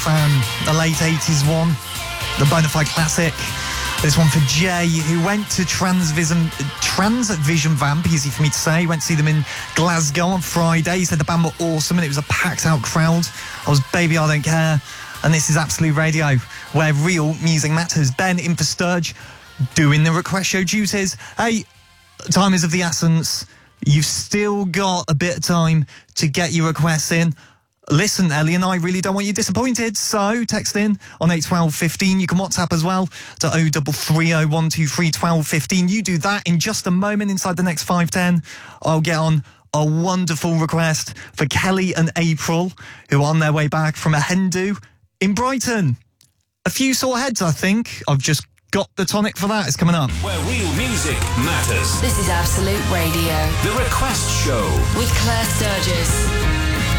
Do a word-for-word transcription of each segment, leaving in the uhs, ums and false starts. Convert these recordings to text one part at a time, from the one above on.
fan, the late eighties one, the Bonafide classic. This one for Jay, who went to Transvision, Transvision Vamp, easy for me to say. He went to see them in Glasgow on Friday. He said the band were awesome and it was a packed out crowd. I was Baby I Don't Care. And this is Absolute Radio, where real music matters. Ben in for Sturge, doing the request show duties. Hey, time is of the essence. You've still got a bit of time to get your requests in. Listen, Ellie and I really don't want you disappointed, so text in on eight twelve fifteen. You can WhatsApp as well to oh double three oh one two three twelve fifteen. You do that in just a moment. Inside the next five ten, I'll get on a wonderful request for Kelly and April, who are on their way back from a hen do in Brighton. A few sore heads, I think. I've just got the tonic for that. It's coming up. Where real music matters. This is Absolute Radio. The Request Show with Claire Sturgis.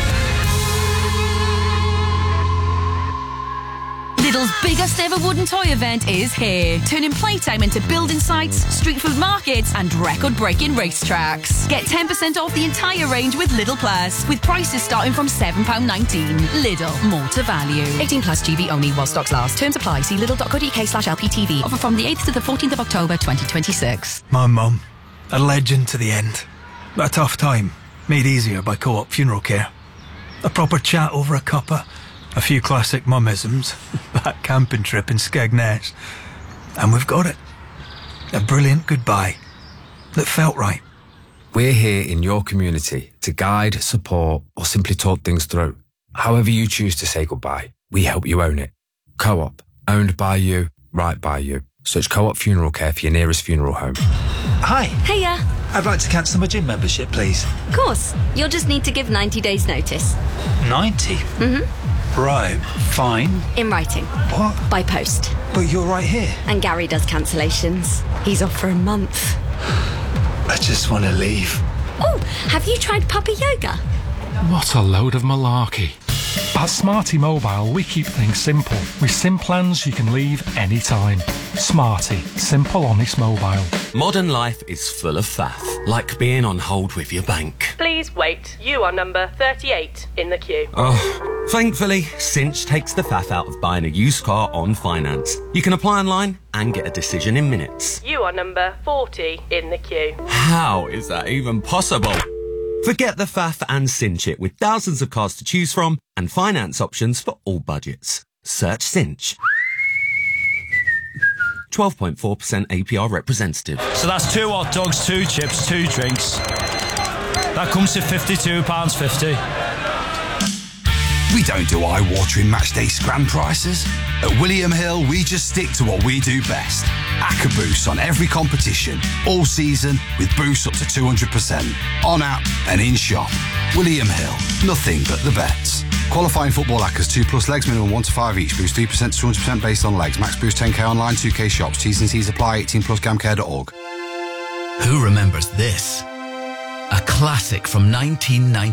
Lidl's biggest ever wooden toy event is here, turning playtime into building sites, street food markets and record-breaking racetracks. Get ten percent off the entire range with Lidl Plus, with prices starting from seven pounds nineteen. Lidl, more to value. eighteen plus G B only while stocks last. Terms apply. See lidl dot co dot uk slash L P T V. Offer from the eighth to the fourteenth of October twenty twenty-six. My mum, a legend to the end. A tough time, made easier by Co-op Funeral Care. A proper chat over a cuppa. A few classic mummisms, that camping trip in Skegness, and we've got it. A brilliant goodbye that felt right. We're here in your community to guide, support, or simply talk things through. However you choose to say goodbye, we help you own it. Co-op, owned by you, right by you. Search Co-op Funeral Care for your nearest funeral home. Hi. Hiya. I'd like to cancel my gym membership, please. Of course. You'll just need to give ninety days notice. ninety? Mm-hmm. Right, fine. In writing. What? By post. But you're right here. And Gary does cancellations. He's off for a month. I just want to leave. Oh, have you tried puppy yoga? What a load of malarkey. At Smarty Mobile, we keep things simple. With SIM plans you can leave anytime. Smarty, simple, honest mobile. Modern life is full of faff, like being on hold with your bank. Please wait. You are number thirty-eight in the queue. Oh, thankfully, Cinch takes the faff out of buying a used car on finance. You can apply online and get a decision in minutes. You are number forty in the queue. How is that even possible? Forget the faff and cinch it with thousands of cars to choose from and finance options for all budgets. Search Cinch. twelve point four percent A P R representative. So that's two hot dogs, two chips, two drinks. That comes to fifty-two pounds fifty. We don't do eye-watering matchday scram prices. At William Hill, we just stick to what we do best. Acca boosts on every competition, all season, with boosts up to two hundred percent. On app and in shop. William Hill, nothing but the bets. Qualifying football accas, two plus legs, minimum one to five each. Boost three percent to two hundred percent based on legs. Max boost ten k online, two k shops. T's and C's apply, eighteen plus gamcare dot org. Who remembers this? A classic from nineteen ninety.